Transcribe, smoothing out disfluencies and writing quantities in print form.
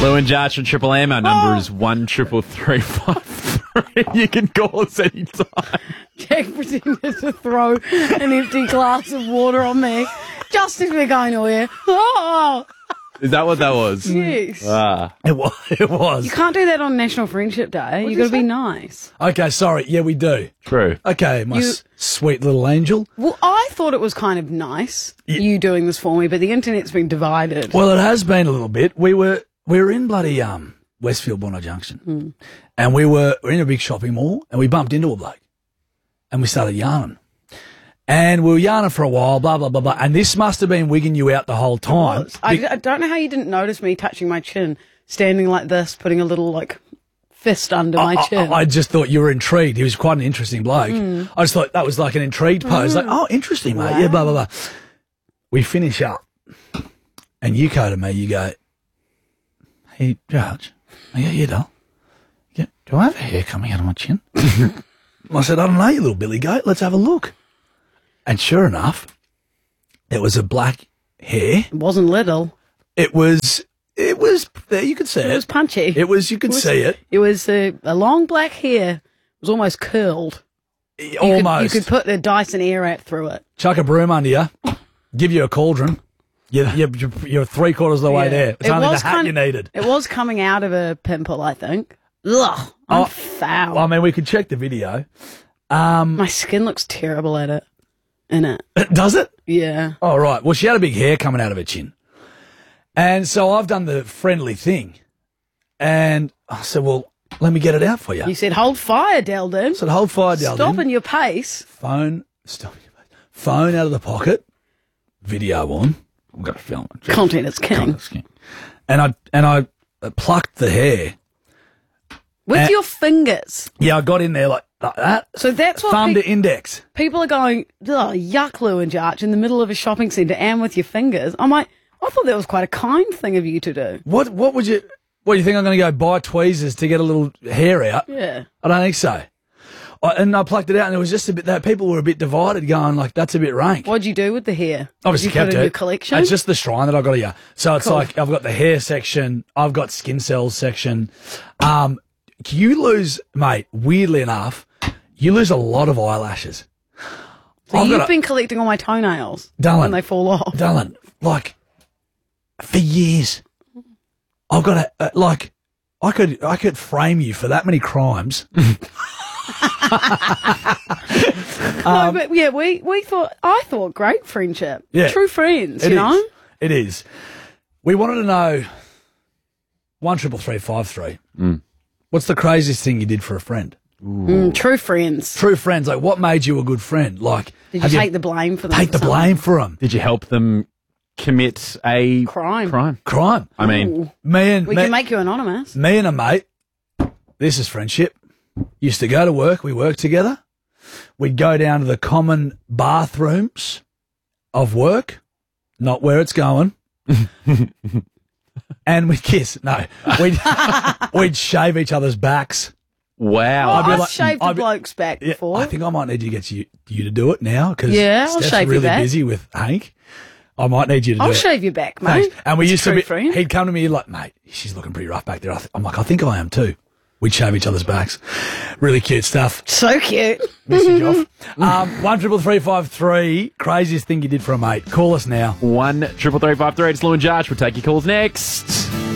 Lou and Josh from Triple M. Our number is 13353. You can call us anytime. Jack pretended to throw an empty glass of water on me just as we're going to air. Oh, Is that what that was? yes. It was. You can't do that on National Friendship Day. You've got to be nice. Okay, sorry. Yeah, we do. True. Okay, my sweet little angel. Well, I thought it was kind of nice, you doing this for me, but the internet's been divided. Well, it has been a little bit. We were in bloody Westfield Bondi Junction, and we were in a big shopping mall, and we bumped into a bloke, and we started yarning. And we were yarning for a while, blah, blah, blah, blah. And this must have been wigging you out the whole time. I don't know how you didn't notice me touching my chin, standing like this, putting a little, fist under my chin. I just thought you were intrigued. He was quite an interesting bloke. I just thought that was like an intrigued pose. Like, oh, interesting, mate. Wow. Yeah, blah, blah, blah. We finish up, and you go to me, you go, hey, Judge. I go, yeah, doll. Do I have a hair coming out of my chin? I said, I don't know, you little Billy Goat. Let's have a look. And sure enough, it was a black hair. It wasn't little. It was there, you could see it. It was punchy. You could see it. It was a long black hair. It was almost curled. Almost. You could put the Dyson Airwrap through it. Chuck a broom under you, give you a cauldron. You're 3/4 of the way there. It's only the hat you needed. It was coming out of a pimple, I think. Ugh, I'm foul. I mean, we could check the video. My skin looks terrible in it. Does it? Yeah. Oh, right. Well, she had a big hair coming out of her chin. And so I've done the friendly thing. And I said, well, let me get it out for you. You said, hold fire, Deldin. I said, hold fire, Deldin. Stopping your pace. Phone out of the pocket. Video on. I'm going to film it. Content is king. And I plucked the hair. With your fingers. Yeah, I got in there like that. So that's what thumb to index. People are going, yuck, Lou and Jarch, in the middle of a shopping centre and with your fingers. I'm like, I thought that was quite a kind thing of you to do. What do you think I'm going to go buy tweezers to get a little hair out? Yeah. I don't think so. And I plucked it out, and it was just a bit that people were a bit divided, going like, "That's a bit rank." What'd you do with the hair? Obviously, Did you kept put it in it. your collection. It's just the shrine that I got here. So it's Cool. like I've got the hair section, I've got skin cells section. You lose, mate. Weirdly enough, you lose a lot of eyelashes. So you've been collecting all my toenails when they fall off. Dylan, like for years, I've got I could frame you for that many crimes. But yeah, I thought great friendship. Yeah. True friends, It you is. know? It is. We wanted to know 13353. What's the craziest thing you did for a friend? True friends. True friends. Like, what made you a good friend? Like, Did you take the blame for them? take the blame for them? Did you help them commit a Crime. Crime. I mean, We can make you anonymous. me and a mate. This is friendship. Used to go to work. We worked together. We'd go down to the common bathrooms of work, not where it's going, and we'd kiss. No, we'd shave each other's backs. wow. I've shaved a bloke's back before. I think I might need to get you to do it now because I'll Steph's shave your really back. busy with Hank. I might need you to do I'll it. shave your back, mate. Thanks. And we That's used to true be, friend. he'd come to me like, mate, she's looking pretty rough back there. I'm like, I think I am too. We'd shave each other's backs. Really cute stuff. So cute. Message off. 13353, craziest thing you did for a mate. Call us now. 13353. It's Lou and Josh. We'll take your calls next.